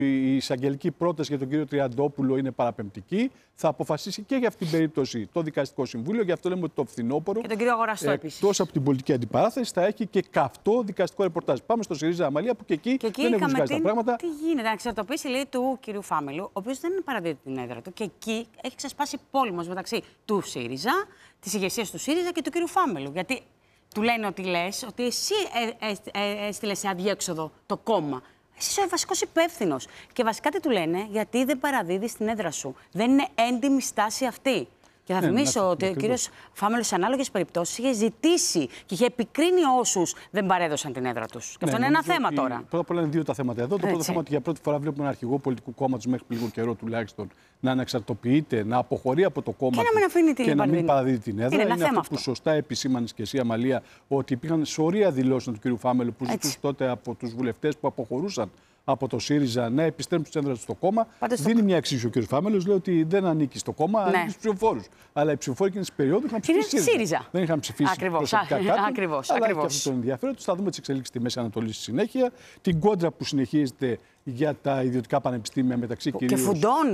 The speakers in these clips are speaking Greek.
η εισαγγελική πρόταση για τον κύριο Τριαντόπουλο είναι παραπεμπτική. Θα αποφασίσει και για αυτήν την περίπτωση το Δικαστικό Συμβούλιο. Γι' αυτό λέμε ότι το φθινόπωρο, και τον κύριο Αγοραστό επίσης, εκτός από την πολιτική αντιπαράθεση, θα έχει και καυτό δικαστικό ρεπορτάζ. Πάμε στο ΣΥΡΙΖΑ Αμαλία, που και εκεί δεν έχουν βγάλει τα πράγματα. Τι γίνεται, να εξαρτοποιήσει, λέει, του κυρίου Φάμελου, ο οποίος δεν παραδίδει την έδρα του. Και εκεί έχει ξεσπάσει πόλεμος μεταξύ του ΣΥΡΙΖΑ, της ηγεσίας του ΣΥΡΙΖΑ και του κυρίου Φάμελου. Γιατί του λένε ότι λες ότι εσύ έστειλες σε αδιέξοδο το κόμμα. Εσύ είσαι ο βασικός υπεύθυνος. Και βασικά τι του λένε, γιατί δεν παραδίδεις την έδρα σου. Δεν είναι έντιμη στάση αυτή. Και θα θυμίσω ότι ο κύριος Φάμελος σε ανάλογες περιπτώσεις είχε ζητήσει και είχε επικρίνει όσους δεν παρέδωσαν την έδρα τους. Και αυτό είναι ένα θέμα τώρα. Πρώτα απ' όλα είναι δύο τα θέματα εδώ. Το πρώτο θέμα είναι ότι για πρώτη φορά βλέπουμε έναν αρχηγό πολιτικού κόμματος μέχρι πριν λίγο καιρό τουλάχιστον να αναξαρτοποιείται, να αποχωρεί από το κόμμα και να μην παραδίδει την έδρα. Είναι αυτό που σωστά επισήμανες και εσύ, Αμαλία, ότι υπήρχαν σωρία δηλώσεων του κ. Φάμελου που ζητούσαν τότε από τους βουλευτές που αποχωρούσαν από το ΣΥΡΙΖΑ να επιστρέψουν τις έδρες στο κόμμα. Δίνει μια εξήγηση ο κ. Φάμελος, λέει ότι δεν ανήκει στο κόμμα, ανήκει στους ψηφοφόρους. Αλλά οι ψηφοφόροι εκείνης της περίοδου είχαν ψηφίσει ΣΥΡΙΖΑ. Δεν είχαν ψηφίσει προσωπικά κάτι. Αλλά έχει αυτό τον ενδιαφέρον του. Θα δούμε τις εξελίξεις στη Μέση Ανατολή στη συνέχεια. Την κόντρα που συνεχίζεται για τα ιδιωτικά πανεπιστήμια μεταξύ κυρίως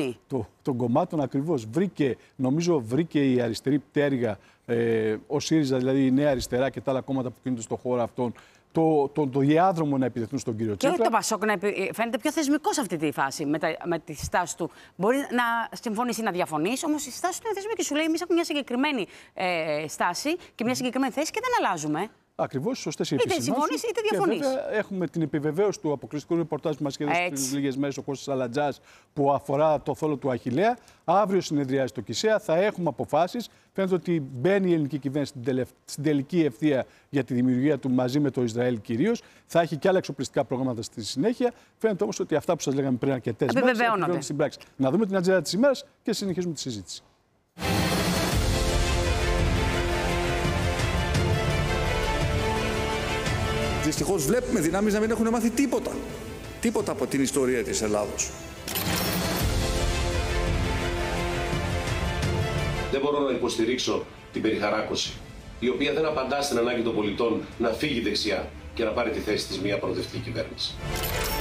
των κομμάτων. Ακριβώς νομίζω βρήκε η αριστερή πτέρυγα, ο ΣΥΡΙΖΑ, δηλαδή η Νέα Αριστερά και τα άλλα κόμματα που κινούνται στον χώρο αυτόν, το διάδρομο να επιτεθούν στον κύριο Τσίπρα. Και όχι το Πασόκ να φαίνεται πιο θεσμικό σε αυτή τη φάση με τη στάση του. Μπορεί να συμφωνήσει ή να διαφωνήσει, όμως η στάση του είναι θεσμική. Σου λέει: εμείς έχουμε μια συγκεκριμένη στάση και μια συγκεκριμένη θέση και δεν αλλάζουμε. Ακριβώς, σωστές οι επισημάνσεις. Είτε συμφωνείς είτε διαφωνείς. Έχουμε την επιβεβαίωση του αποκλειστικού ρεπορτάζ που μας είχε δώσει πριν λίγες μέρες ο Κώστας Αλατζάς, που αφορά το θόλο του Αχιλλέα. Αύριο συνεδριάζει το ΚΙΣΕΑ, θα έχουμε αποφάσεις. Φαίνεται ότι μπαίνει η ελληνική κυβέρνηση στην τελική ευθεία για τη δημιουργία του μαζί με το Ισραήλ κυρίως. Θα έχει και άλλα εξοπλιστικά προγράμματα στη συνέχεια. Φαίνεται όμως ότι αυτά που σας λέγαμε πριν αρκετές μέρες επιβεβαιώνονται στην πράξη. Να δούμε την ατζέντα της ημέρας και συνεχίζουμε τη συζήτηση. Δυστυχώς βλέπουμε δυνάμεις να μην έχουν μάθει τίποτα. Τίποτα από την ιστορία της Ελλάδος. Δεν μπορώ να υποστηρίξω την περιχαράκωση, η οποία δεν απαντά στην ανάγκη των πολιτών να φύγει δεξιά και να πάρει τη θέση της μια προοδευτική κυβέρνηση.